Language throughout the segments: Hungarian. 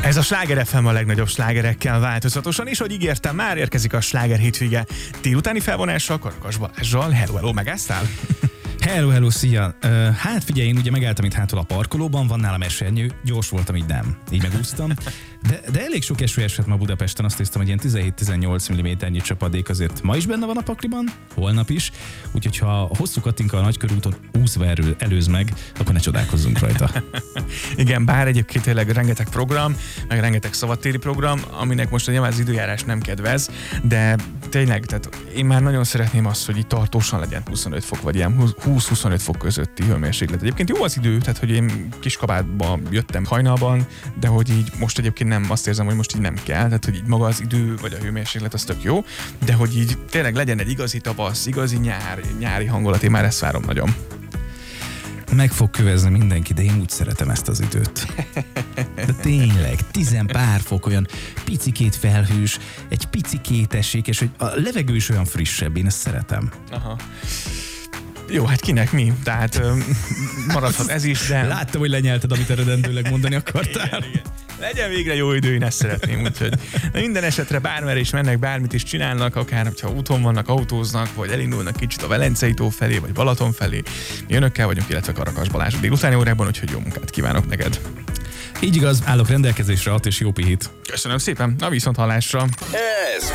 Ez a Sláger FM a legnagyobb slágerekkel változatosan, és ahogy ígértem, már érkezik a Sláger hétvége délutáni felvonással, Karakas Balázsral. Hello, megálltál? Hello, szia! Hát figyelj, én ugye megálltam itt hátul a parkolóban, van nálam esernyő, gyors voltam, így nem. Így megúsztam. De elég sok eső esett ma Budapesten, azt hiszem, hogy ilyen 17-18 mm-nyi csapadék azért ma is benne van a pakliban, holnap is. Úgyhogy ha a hosszú Katinka a Nagykörúton úszva előz meg, akkor ne csodálkozzunk rajta. Igen, bár egyébként tényleg rengeteg program, meg rengeteg szabadtéri program, aminek most nyilván az időjárás nem kedvez, de tényleg, tehát én már nagyon szeretném azt, hogy így tartósan legyen 25 fok, vagy ilyen 20-25 fok közötti hőmérséklet. Egyébként jó az idő, tehát hogy én kis kabátba jöttem hajnalban, de hogy így most egyébként nem, azt érzem, hogy most így nem kell, tehát hogy így maga az idő, vagy a hőmérséklet az tök jó, de hogy így tényleg legyen egy igazi tavasz, igazi nyári hangulat, én már ezt várom nagyon. Meg fog kövezni mindenki, de én úgy szeretem ezt az időt. De tényleg, 10 pár fok, olyan picikét felhős, egy picikét esik, és hogy a levegő is olyan frissebb, én ezt szeretem. Aha. Jó, hát kinek mi? Tehát maradhat ez is, de... Láttam, hogy lenyelted, amit eredendőleg mondani akartál. Igen. Legyen végre jó idő, én ezt szeretném, úgyhogy minden esetre bármerre is mennek, bármit is csinálnak, akár hogyha úton vannak, autóznak, vagy elindulnak kicsit a Velencei tó felé, vagy Balaton felé. Mi önökkel vagyunk, illetve Karakas Balázs a délutáni órákban, úgyhogy jó munkát kívánok neked. Így igaz, állok rendelkezésre, hat és jó pihit. Köszönöm szépen, na viszont hallásra. Ez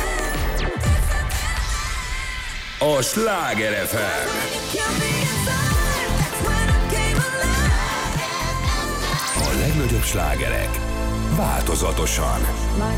a Sláger FM. A legnagyobb slágerek változatosan.